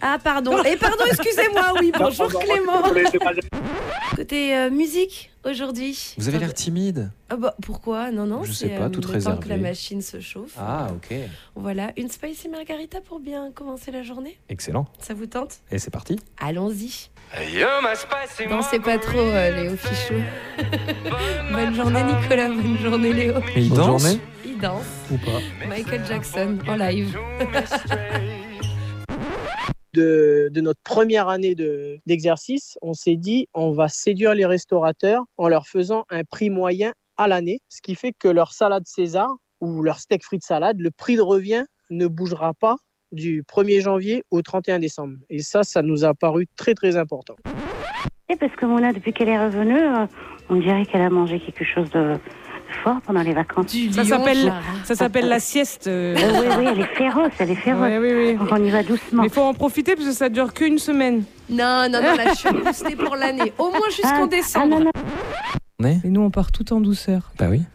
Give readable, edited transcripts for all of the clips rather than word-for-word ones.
Ah, pardon. Et pardon, excusez-moi, oui. Bonjour Clément. Côté musique, aujourd'hui. Vous avez l'air timide. Ah bah, pourquoi? Non, je c'est sais pas, toute le réservée. temps que la machine se chauffe. Ah, ok. Voilà, une spicy margarita pour bien commencer la journée. Excellent. Ça vous tente? Et c'est parti. Allons-y. Dansez pas trop, Léo Fichou. Bonne journée, Nicolas. Bonne journée, Léo. Et il danse journée. Il danse. Ou pas. Michael Jackson en live. De notre première année d'exercice, on s'est dit on va séduire les restaurateurs en leur faisant un prix moyen à l'année, ce qui fait que leur salade César ou leur steak frites salade, le prix de revient ne bougera pas du 1er janvier au 31 décembre. Et ça nous a paru très très important. Et parce que Mona, depuis qu'elle est revenue, on dirait qu'elle a mangé quelque chose de fort pendant les vacances. Ça s'appelle la sieste. Oui, elle est féroce, Oui. Donc on y va doucement. Mais il faut en profiter parce que ça dure qu'une semaine. Non, là, je suis boostée pour l'année. Au moins jusqu'en décembre. Non. Et nous, on part tout en douceur. Bah oui.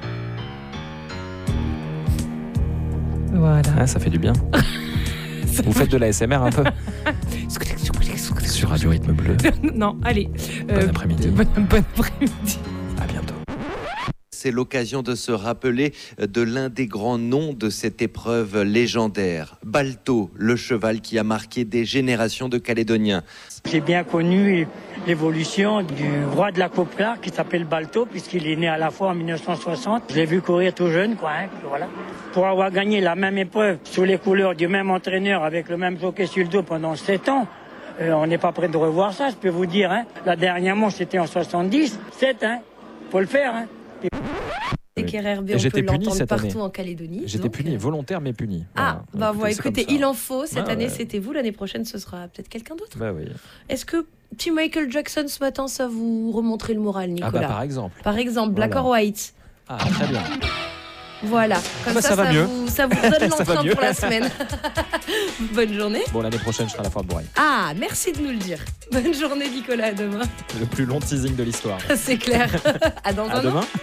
Voilà. Ah, ça fait du bien. Vous faites de la SMR un peu sur Radio Rythme Bleu. Non, allez. Bon après-midi. Bon après-midi. À bientôt. C'est l'occasion de se rappeler de l'un des grands noms de cette épreuve légendaire, Balto, le cheval qui a marqué des générations de Calédoniens. J'ai bien connu l'évolution du roi de la Copla qui s'appelle Balto, puisqu'il est né à la fois en 1960. Je l'ai vu courir tout jeune, voilà. Pour avoir gagné la même épreuve sous les couleurs du même entraîneur avec le même jockey sur le dos pendant 7 ans, on n'est pas prêt de revoir ça, je peux vous dire. La dernière manche, c'était en 70, 7, faut le faire. Et qu'RRB, Et on j'étais peut puni l'entendre cette année. partout en Calédonie. J'étais donc, puni, volontaire mais puni. Ah, Voilà. voilà, c'est comme écoutez, ça. il en faut. Cette Ah, année, ouais. c'était vous. L'année prochaine, ce sera peut-être quelqu'un d'autre. Bah oui. Est-ce que petit Michael Jackson ce matin, ça vous remonterait le moral, Nicolas? Ah bah par exemple. Par exemple, Black Voilà. or White. Ah, très bien. Voilà. Comme Bah, ça va mieux. ça vous donne Ça va l'entrain mieux. pour la semaine. Bonne journée. Bon, l'année prochaine, je serai à la Fort Bourraille. Ah, merci de nous le dire. Bonne journée, Nicolas. À demain. Le plus long teasing de l'histoire. C'est clair. À dans À un an. demain.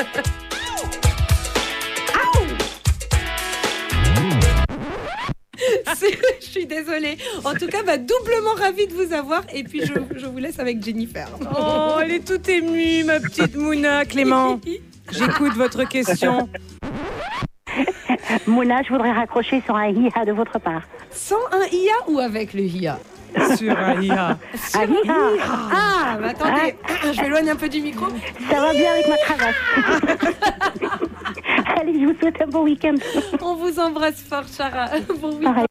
Je suis désolée. En tout cas, doublement ravie de vous avoir. Et puis, je vous laisse avec Jennifer. Oh, elle est toute émue, ma petite Mouna. Clément, j'écoute votre question. Mona, je voudrais raccrocher sur un IA de votre part. Sans un IA ou avec le IA? Sur Aïa. Un IA. Ah, attendez, je m'éloigne un peu du micro. Ça va bien avec ma cravate. Allez, je vous souhaite un bon week-end. On vous embrasse fort, Chara. Bon week-end. Pareil.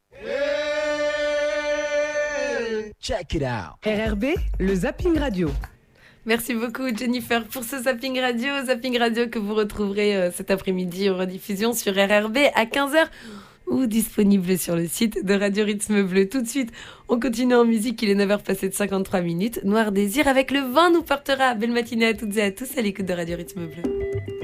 Check it out. RRB, le Zapping Radio. Merci beaucoup, Jennifer, pour ce Zapping Radio. Zapping Radio que vous retrouverez cet après-midi en rediffusion sur RRB à 15h ou disponible sur le site de Radio Rythme Bleu. Tout de suite, on continue en musique. Il est 9h passé de 53 minutes. Noir Désir avec le vin nous portera. Belle matinée à toutes et à tous à l'écoute de Radio Rythme Bleu.